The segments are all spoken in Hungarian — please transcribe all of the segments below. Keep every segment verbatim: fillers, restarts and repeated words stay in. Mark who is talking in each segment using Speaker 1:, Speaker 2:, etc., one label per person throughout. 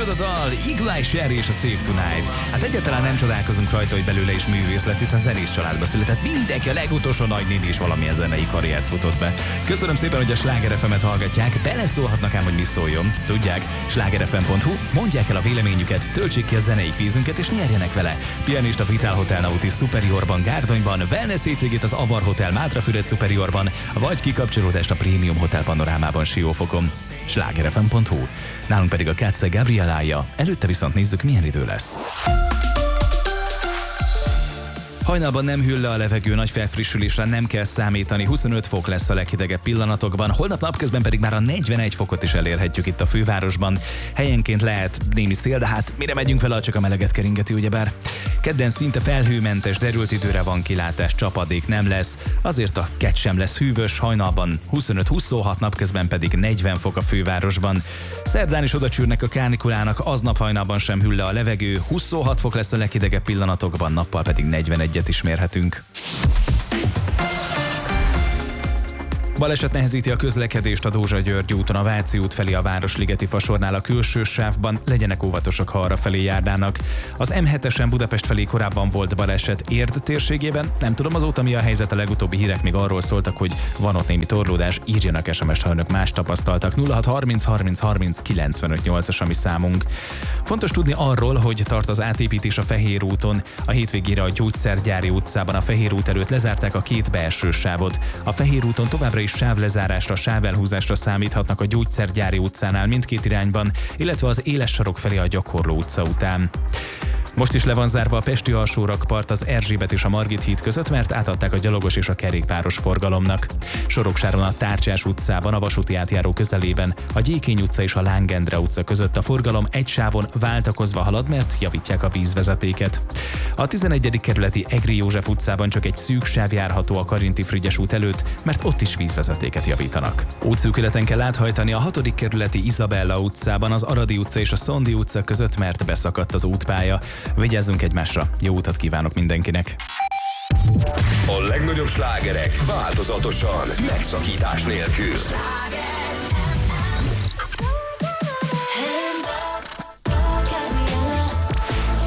Speaker 1: a dal, Eagle-Eye Cherry és a Save Tonight. Hát egyáltalán nem csodálkozunk rajta, hogy belőle is művész lett, hiszen zenész családba született. Mindenki, a legutolsó nagynéni is valamilyen zenei karriert futott be. Köszönöm szépen, hogy a Sláger ef emet hallgatják. Beleszólhatnak ám, hogy mi szóljon. Tudják, sláger ef em pont hu, mondják el a véleményüket, töltsék ki a zenei kvízünket és nyerjenek vele. Pianista Vital Hotel Nautis Superiorban, Gárdonyban, wellness hétvégét az Avar Hotel Mátrafüred Superiorban, vagy kikapcsolódást a Premium Hotel Panorámában Siófokon. sláger ef em pont hu. Nálunk pedig a Katze Gabrielája. Előtte viszont nézzük, milyen idő lesz. Hajnalban nem hűl le a levegő, nagy felfrissülésre nem kell számítani, huszonöt fok lesz a leghidegebb pillanatokban, holnap napközben pedig már a negyvenegy fokot is elérhetjük itt a fővárosban. Helyenként lehet némi szél, de hát mire megyünk vele, csak a meleget keringeti, ugyebár. Kedden szinte felhőmentes, derült időre van kilátás, csapadék nem lesz, azért a kett sem lesz hűvös, hajnalban huszonöt-huszonhat, napközben pedig negyven fok a fővárosban. Szerdán is odacsűrnek a kánikulának, aznap hajnalban sem hűl le a levegő, huszonhat fok lesz a leghidegebb pillanatokban, nappal pedig negyvenegy is mérhetünk. Baleset nehezíti a közlekedést a Dózsa-György úton, a Váci út felé a Városligeti fasornál a külső sávban, legyenek óvatosak, ha arra felé járnának. Az em hetesen Budapest felé korábban volt baleset Érd térségében, nem tudom azóta mi a helyzet, a legutóbbi hírek még arról szóltak, hogy van ott némi torlódás, írjanak es em es-t, ha önök más tapasztaltak. nulla hat harminc harminc harminc kilencvenöt nyolcas a mi számunk. Fontos tudni arról, hogy tart az átépítés a Fehér úton, a hétvégére a Gyógyszergyári utcában a Fehér út előtt lezárták a két belső sávot. A Fehér úton továbbra is sávlezárásra, sávelhúzásra számíthatnak a Gyógyszergyári utcánál mindkét irányban, illetve az Éles sarok felé a Gyakorló utca után. Most is le van zárva a pesti alsórakpart az Erzsébet és a Margit híd között, mert átadták a gyalogos és a kerékpáros forgalomnak. Soroksáron a Tárcsás utcában, a vasúti átjáró közelében, a Gyékény utca és a Láng Endre utca között a forgalom egy sávon váltakozva halad, mert javítják a vízvezetéket. A tizenegyedik kerületi Egri József utcában csak egy szűk sáv járható a Karinti Frigyes út előtt, mert ott is vízvezetéket javítanak. Útszűkületen kell áthajtani a hatodik kerületi Izabella utcában, az Aradi utca és a Szondi utca között, mert beszakadt az útpálya. Vigyázzunk egymásra, jó utat kívánok mindenkinek!
Speaker 2: A legnagyobb slágerek változatosan, megszakítás nélkül.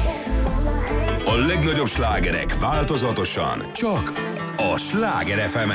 Speaker 2: A legnagyobb slágerek változatosan, csak a Sláger ef emen.